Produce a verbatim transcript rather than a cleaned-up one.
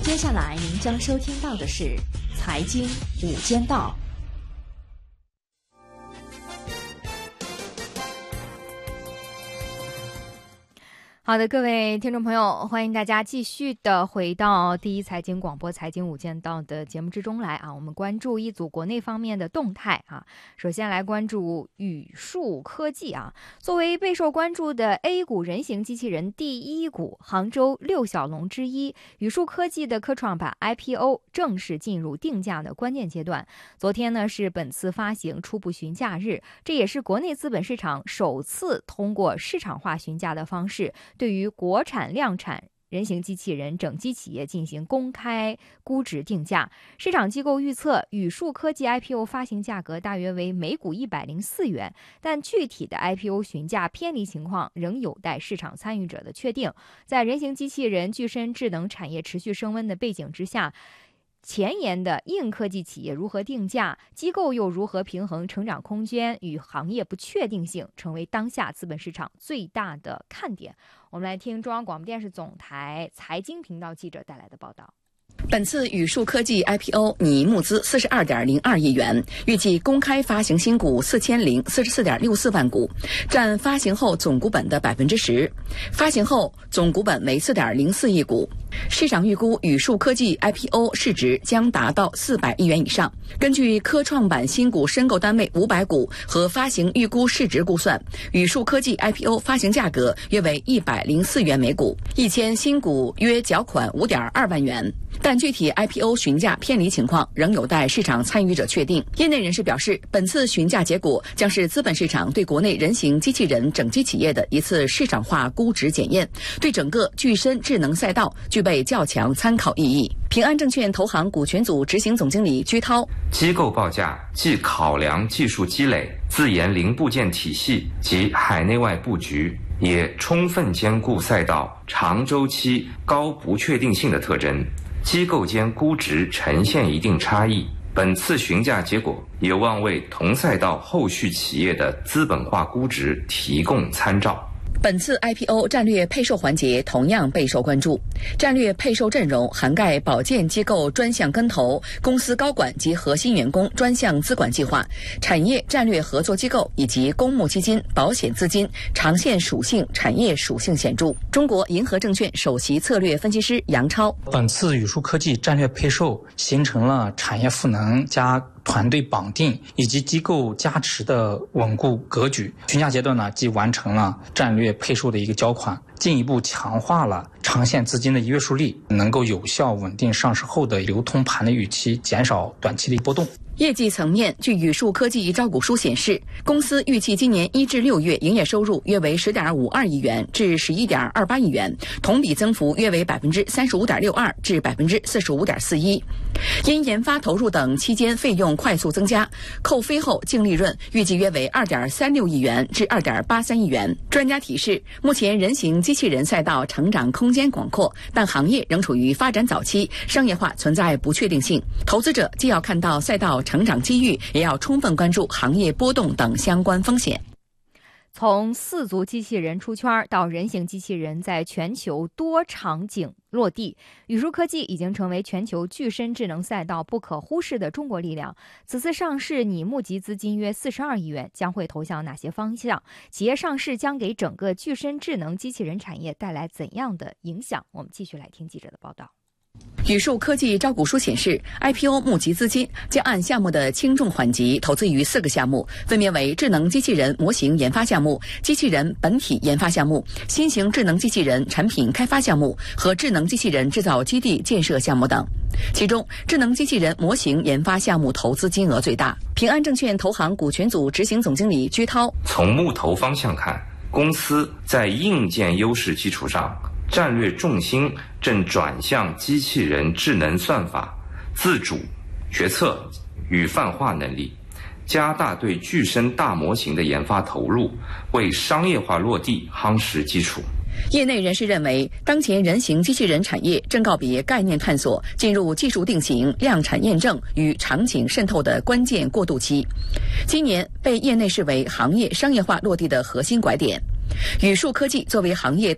接下来您将收听到的是财经午间道。 好的，各位听众朋友，欢迎大家继续的回到第一财经广播财经午间道的节目之中来啊。我们关注一组国内方面的动态啊。首先来关注宇树科技啊，作为备受关注的 A 股人形机器人第一股，杭州六小龙之一，宇树科技的科创板 I P O 正式进入定价的关键阶段。昨天呢是本次发行初步询价日，这也是国内资本市场首次通过市场化询价的方式，对于国产量产人形机器人整机企业进行公开估值定价。市场机构预测，宇树科技 I P O 发行价格大约为每股一百零四元，但具体的 I P O 询价偏离情况仍有待市场参与者的确定。在人形机器人具身智能产业持续升温的背景之下，前沿的硬科技企业如何定价，机构又如何平衡成长空间与行业不确定性，成为当下资本市场最大的看点。我们来听中央广播电视总台财经频道记者带来的报道。 本次宇树科技 I P O 拟募资 四十二点零二亿元，预计公开发行新股四千零四十四点六四万股，占发行后总股本的百分之十，发行后总股本为四点零四亿股。市场预估宇树科技 I P O 市值将达到四百亿元以上。根据科创板新股申购单位五百股和发行预估市值估算，宇树科技 I P O 发行价格约为一百零四元每股，一千新股约缴款五点二万元。但具体 I P O 询价偏离情况仍有待市场参与者确定。业内人士表示，本次询价结果将是资本市场对国内人形机器人整机企业的一次市场化估值检验，对整个具身智能赛道具备较强参考意义。平安证券投行股权组执行总经理居涛： 机构报价既考量技术积累、自研零部件体系及海内外布局，也充分兼顾赛道长周期、高不确定性的特征，机构间估值呈现一定差异。本次询价结果有望为同赛道后续企业的资本化估值提供参照。 本次 I P O 战略配售环节同样备受关注，战略配售阵容涵盖保荐机构专项跟投、公司高管及核心员工专项资管计划、产业战略合作机构以及公募基金、保险资金，长线属性、产业属性显著。中国银河证券首席策略分析师杨超： 本次宇树科技战略配售形成了产业赋能加团队绑定以及机构加持的稳固格局。询价阶段呢，即完成了战略配售的一个交款，进一步强化了长线资金的约束力，能够有效稳定上市后的流通盘的预期，减少短期的波动。 业绩层面，据宇树科技招股书显示，公司预计今年一至六月营业收入约为十点五二亿元至十一点二八亿元，同比增幅约为百分之三十五点六二至百分之四十五点四一。因研发投入等期间费用快速增加，扣非后净利润预计约为二点三六亿元至二点八三亿元。专家提示，目前人形机器人赛道成长空间广阔，但行业仍处于发展早期，商业化存在不确定性。投资者既要看到赛道成长机遇，也要充分关注行业波动等相关风险。 从四足机器人出圈到人形机器人在全球多场景落地，宇树科技已经成为全球具身智能赛道不可忽视的中国力量。此次上市拟募集资金约四十二亿元，将会投向哪些方向？企业上市将给整个具身智能机器人产业带来怎样的影响？我们继续来听记者的报道。 宇树科技招股书显示 ，I P O 募集资金将按项目的轻重缓急投资于四个项目，分别为智能机器人模型研发项目、机器人本体研发项目、新型智能机器人产品开发项目和智能机器人制造基地建设项目等。其中，智能机器人模型研发项目投资金额最大。平安证券投行股权组执行总经理居涛： 从募投方向看，公司在硬件优势基础上，战略重心正转向机器人智能算法、自主决策与泛化能力，加大对具身大模型的研发投入，为商业化落地夯实基础。 业内人士认为，当前人形机器人产业正告别概念探索，进入技术定型、量产验证与场景渗透的关键过渡期。今年被业内视为行业商业化落地的核心拐点。宇树科技作为行业